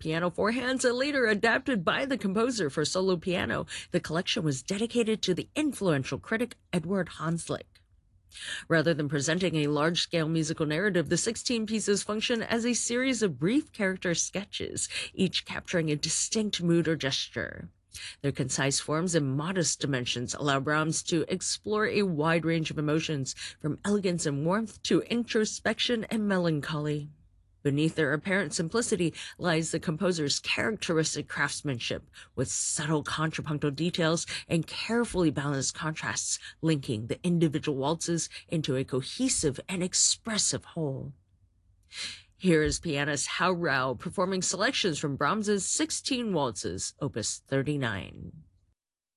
piano for hands and later adapted by the composer for solo piano, the collection was dedicated to the influential critic Edward Hanslick. Rather than presenting a large scale musical narrative, the 16 pieces function as a series of brief character sketches, each capturing a distinct mood or gesture. Their concise forms and modest dimensions allow Brahms to explore a wide range of emotions, from elegance and warmth to introspection and melancholy. Beneath their apparent simplicity lies the composer's characteristic craftsmanship, with subtle contrapuntal details and carefully balanced contrasts linking the individual waltzes into a cohesive and expressive whole. Here is pianist Hao Rao performing selections from Brahms's 16 Waltzes, Opus 39.